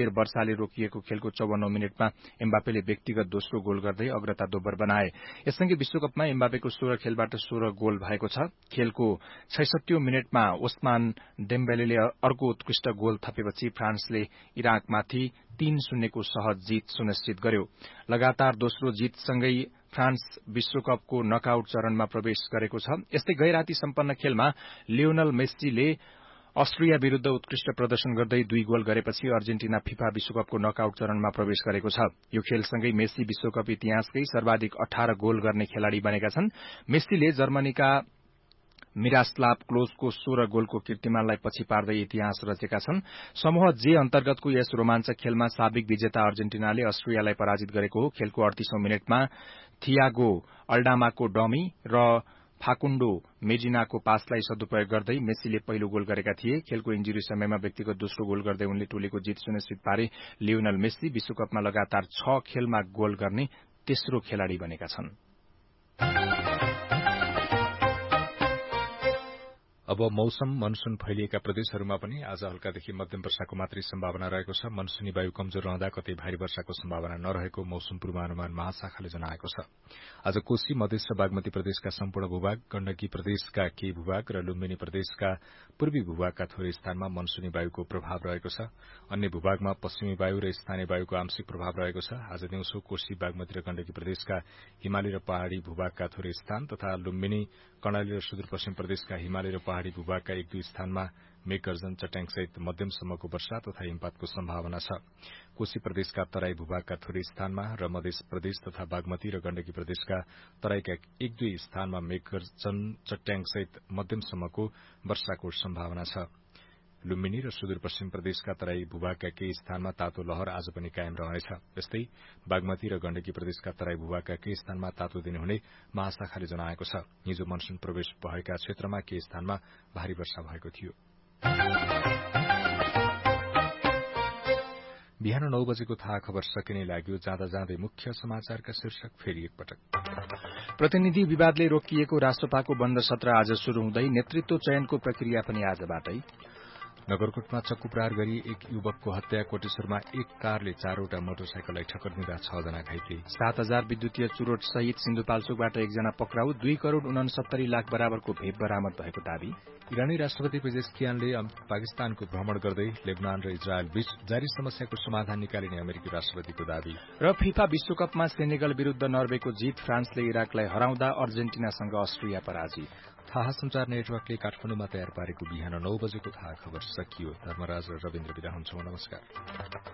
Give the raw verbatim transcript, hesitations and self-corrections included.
खेर वर्षाले रोकिएको खेलको चौवन्नौ मिनटमा एम्बापेले व्यक्तिगत दोस्रो गोल गर्दै अग्रता दोब्बर बनाए। यससँगै विश्वकपमा एम्बापेको सोह्र खेलबाट सोह्र गोल भएको छ। खेलको छैसठीऔं मिनटमा ओस्मान डेम्बेलेले अर्को उत्कृष्ट गोल थपेपछि फ्रान्सले इराकमाथि तीन शून्यको सहज जीत सुनिश्चित गर्यो। लगातार दोस्रो जीतसँगै फ्रान्स विश्वकपको नकआउट चरणमा प्रवेश गरेको छ। यस्तै गैराती सम्पन्न खेलमा लियोनल मेस्सीले अस्ट्रिया विरूद्ध उत्कृष्ट प्रदर्शन गर्दै दुई गोल गरेपछि अर्जेन्टिना फिफा विश्वकपको नकआउट चरणमा प्रवेश गरेको छ। यो खेलसँगै मेस्सी विश्वकप इतिहासकै सर्वाधिक अठार गोल गर्ने खेलाड़ी बनेका छन्। मेस्सीले जर्मनीका मिरास्लाव क्लोजको सोह्र गोलको कीर्तिमानलाई पछि पार्दै इतिहास रचेका छन्। समूह जे अन्तर्गतको यस रोमाञ्चक खेलमा साबिक विजेता अर्जेन्टिनाले अस्ट्रियालाई पराजित गरेको हो। खेलको अडतीसौं मिनटमा थियागो अल्डामाको डमी र फाकुण्डो मेजिनाको पासलाई सदुपयोग गर्दै मेस्सीले पहिलो गोल गरेका थिए। खेलको इन्जुरी समयमा व्यक्तिगत दोस्रो गोल गर्दै उनले टोलीको जीत सुनिश्चित पारे। लियोनल मेस्सी विश्वकपमा लगातार छ खेलमा गोल गर्ने तेस्रो खेलाड़ी बनेका छन्। अब मौसम मनसून फैलिएका प्रदेशहरूमा पनि आज हल्कादेखि मध्यम वर्षाको मात्रै सम्भावना रहेको छ। मनसूनी वायु कमजोर रहँदा कतै भारी वर्षाको सम्भावना नरहेको मौसम पूर्वानुमान महाशाखाले जनाएको छ। आज कोशी मधेस र बागमती प्रदेशका सम्पूर्ण भूभाग, गण्डकी प्रदेशका केही भूभाग र लुम्बिनी प्रदेशका पूर्वी भूभागका थोरै स्थानमा मनसूनी वायुको प्रभाव रहेको छ। अन्य भूभागमा पश्चिमी वायु र स्थानीय वायुको आंशिक प्रभाव रहेको छ। आज दिउँसो कोशी, बागमती र गण्डकी प्रदेशका हिमाली र पहाड़ी भूभागका थोरै स्थान तथा लुम्बिनी, कर्णाली र सुदूरपश्चिम प्रदेशका हिमाली र पहाड़ी भूभागका एक दुई स्थानमा मेघगर्जन, चट्याङसहित मध्यमसम्मको वर्षा तथा हिमपातको सम्भावना छ। कोशी प्रदेशका तराई भूभागका थोरै स्थानमा र मध्य प्रदेश तथा बागमती र गण्डकी प्रदेशका तराईका एक दुई स्थानमा मेघगर्जन, चट्याङसहित मध्यमसम्मको वर्षाको सम्भावना छ। लुम्बिनी र सुदूरपश्चिम प्रदेशका तराई भूभागका केही स्थानमा तातो लहर आज पनि कायम रहनेछ। यस्तै बागमती र गण्डकी प्रदेशका तराई भूभागका केही स्थानमा तातो दिन हुने महाशाखाले जनाएको छ। हिजो मनसून प्रवेश भएका क्षेत्रमा केही स्थानमा भारी वर्षा भएको थियो। बिहान नौ बजेको थाहा खबर सकिने लाग्यो। जाँदा जाँदै मुख्य समाचारका शीर्षक फेरि एकपटक। प्रतिनिधि विवादले रोकिएको राष्ट्रपाको बन्द सत्र आज शुरू हुँदै नेतृत्व चयनको प्रक्रिया पनि आजबाटै। नगरकोटमा चक्कु प्रहार गरी एक युवकको हत्या। कोटेश्वरमा एक कारले चारवटा मोटरसाइकललाई ठक्कर दिँदा छ जना घाइते। सात हजार विद्युतीय चुरोट सहित सिन्धुपाल्चोकबाट एकजना पक्राउ। दुई करोड़ उनसत्तरी लाख बराबरको भेट बरामद भएको दावी। इरानी राष्ट्रपति पेजेस्कियानले पाकिस्तानको भ्रमण गर्दै लेबनान र इजरायल बीच जारी समस्याको समाधान निकालिने अमेरिकी राष्ट्रपतिको दावी। र फिफा विश्वकपमा सेनेगल विरूद्ध नर्वेको जीत। फ्रान्सले इराकलाई हराउँदा अर्जेन्टिनासँग अस्ट्रिया पराजित। थाहा संचार नेटवर्कले काठमाडौँमा तयार पारेको बिहान नौ बजेको थाहा खबर सकियो। धर्मराज र रविन्द्र विदा हुन्छौं। नमस्कार।